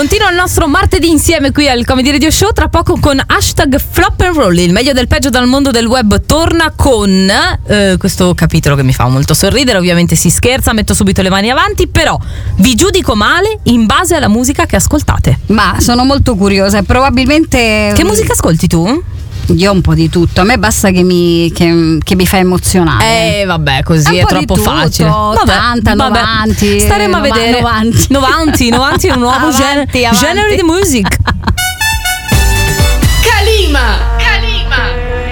Continua il nostro martedì insieme qui al Comedy Radio Show. Tra poco con hashtag Flop and Roll. Il meglio del peggio dal mondo del web torna con questo capitolo che mi fa molto sorridere. Ovviamente si scherza, metto subito le mani avanti, però vi giudico male in base alla musica che ascoltate. Ma sono molto curiosa e probabilmente... Che musica ascolti tu? Io un po' di tutto, a me basta che mi fa emozionare. Vabbè, così è troppo facile. 80, 90. Staremo a vedere. 90 è un nuovo genere di music. Calima!